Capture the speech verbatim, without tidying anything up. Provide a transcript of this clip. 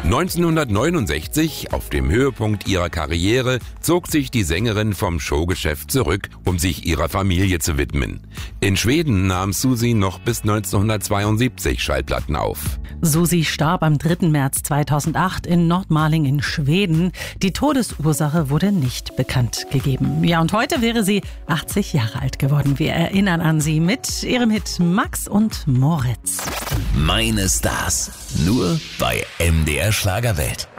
neunzehnhundertneunundsechzig, auf dem Höhepunkt ihrer Karriere, zog sich die Sängerin vom Showgeschäft zurück, um sich ihrer Familie zu widmen. In Schweden nahm Susie noch bis neunzehnhundertzweiundsiebzig Schallplatten auf. Susie starb am dritten März zweitausendacht in Nordmaling in Schweden. Die Todesursache wurde nicht bekannt gegeben. Ja, und heute wäre sie achtzig Jahre alt geworden. Wir erinnern an sie mit ihrem Hit Max und Moritz. Meine Stars, nur bei M D R Schlagerwelt.